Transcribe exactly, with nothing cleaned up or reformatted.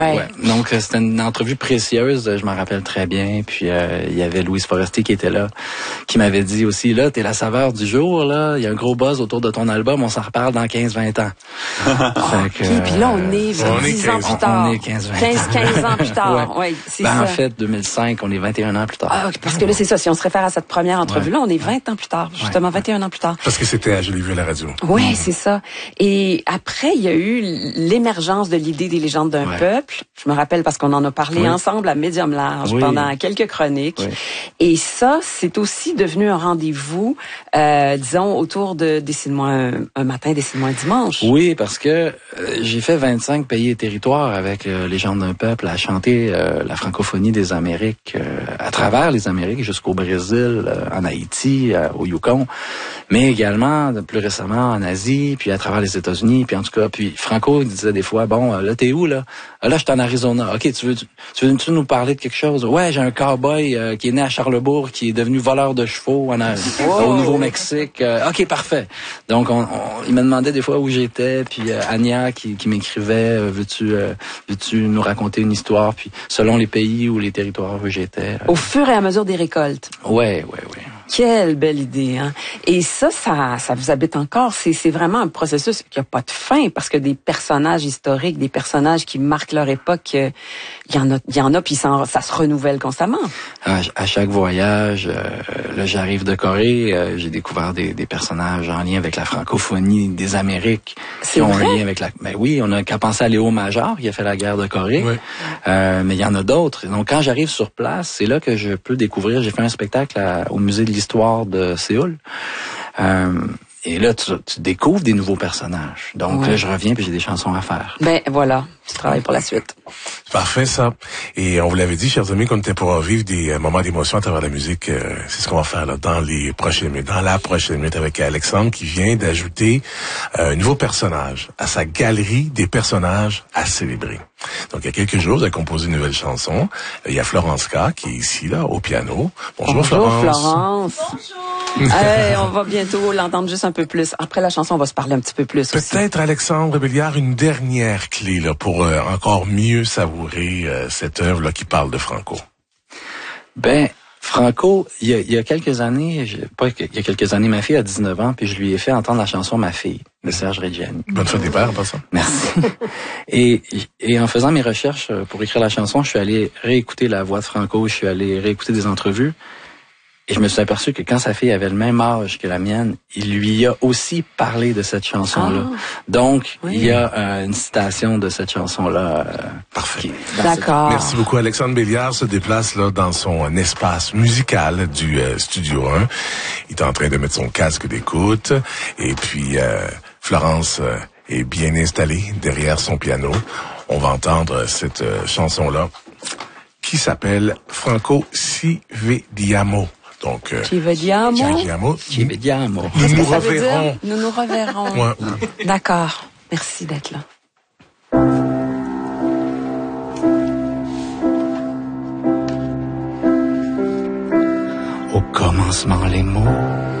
Ouais. ouais. Donc, c'était une entrevue précieuse, je m'en rappelle très bien. Puis, euh, il y avait Louise Forestier qui était là, qui m'avait dit aussi, là, t'es la saveur du jour, là. Il y a un gros buzz autour de ton album, on s'en reparle dans quinze vingt ans. Fait que, okay, puis là, on est on dix est ans plus tard. On est quinze vingt quinze, quinze ans plus tard. ouais. Ouais, c'est ben, ça. En fait, deux mille cinq, on est vingt et un ans plus tard. Ah, parce que là, c'est ça. Si on se réfère à cette première entrevue-là, ouais. on est vingt ans plus tard. Justement, ouais. vingt et un ans plus tard. Parce que c'était à Je l'ai vu à la radio. Oui, mmh. c'est ça. Et après, il y a eu l'émergence de l'idée des légendes d'un ouais. peuple. Je me rappelle parce qu'on en a parlé oui. ensemble à Médium Large oui. pendant quelques chroniques. Oui. Et ça, c'est aussi devenu un rendez-vous, euh, disons, autour de Décide-moi un, un matin, Décide-moi un dimanche. Oui, parce que euh, j'ai fait vingt-cinq pays et territoires avec euh, Légendes d'un peuple à chanter euh, la francophonie des Amériques euh, à travers les Amériques jusqu'au Brésil, euh, en Haïti, euh, au Yukon, mais également plus récemment en Asie, puis à travers les États-Unis, puis en tout cas, puis Franco disait des fois, bon, là t'es où là? Là, je suis en Arizona. Ok, tu veux, tu, tu veux tu nous parler de quelque chose? Ouais, j'ai un cow-boy euh, qui est né à Charlebourg, qui est devenu voleur de chevaux en, oh. au Nouveau-Mexique. Euh, ok, parfait. Donc, on, on, il me demandait des fois où j'étais, puis euh, Anya qui, qui m'écrivait, euh, veux-tu, euh, veux-tu nous raconter une histoire? Puis selon les pays ou les territoires où j'étais. Euh, Au fur et à mesure des récoltes. Ouais, ouais, ouais. Quelle belle idée, hein. Et ça, ça, ça vous habite encore. C'est, c'est vraiment un processus qui a pas de fin parce que des personnages historiques, des personnages qui marquent leur époque, il y en a, il y en a, puis ça, ça se renouvelle constamment. À, à chaque voyage, euh, là, j'arrive de Corée, euh, j'ai découvert des, des personnages en lien avec la francophonie des Amériques. C'est qui ont vrai? un lien avec la. Ben oui, on a qu'à penser à Léo Major, qui a fait la guerre de Corée. Oui. Euh, mais il y en a d'autres. Donc, quand j'arrive sur place, c'est là que je peux découvrir. J'ai fait un spectacle à, au musée de l'histoire de Séoul. Euh, et là, tu, tu découvres des nouveaux personnages. Donc, ouais. là, je reviens puis j'ai des chansons à faire. Ben voilà, tu travailles pour la suite. Parfait, ça. Et on vous l'avait dit, chers amis, qu'on était pour vivre des euh, moments d'émotion à travers la musique. Euh, c'est ce qu'on va faire là dans les prochaines minutes, dans la prochaine minute avec Alexandre qui vient d'ajouter euh, un nouveau personnage à sa galerie des personnages à célébrer. Donc, il y a quelques jours, vous avez composé une nouvelle chanson. Il y a Florence K qui est ici, là, au piano. Bonjour, Bonjour Florence. Florence. Bonjour. Hey, on va bientôt l'entendre juste un peu plus. Après la chanson, on va se parler un petit peu plus aussi. Peut-être, Alexandre Béliard, une dernière clé là pour euh, encore mieux savourer euh, cette œuvre là qui parle de Franco. Ben, Franco, il y a, il y a quelques années, je, pas il y a quelques années, ma fille a dix-neuf ans, puis je lui ai fait entendre la chanson Ma fille de Serge Reggiani. Bonne fête des pères, en passant. Merci. et, et en faisant mes recherches pour écrire la chanson, je suis allé réécouter la voix de Franco, je suis allé réécouter des entrevues. Et je me suis aperçu que quand sa fille avait le même âge que la mienne, il lui a aussi parlé de cette chanson-là. Ah, Donc, oui. il y a euh, une citation de cette chanson-là. Euh, Parfait. D'accord. Cette... Merci beaucoup. Alexandre Béliard se déplace là dans son espace musical du euh, Studio un. Il est en train de mettre son casque d'écoute. Et puis, euh, Florence euh, est bien installée derrière son piano. On va entendre cette euh, chanson-là qui s'appelle Franco Si Vediamo. Donc, euh, Ci vediamo. Ci vediamo. Ci vediamo. Nous nous ça veut reverrons. dire? Nous nous reverrons. Ouais. D'accord. Merci d'être là. Au commencement, les mots